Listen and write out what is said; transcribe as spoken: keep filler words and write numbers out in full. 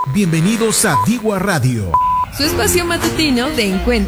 Bienvenidos a Digua Radio, su espacio matutino de encuentro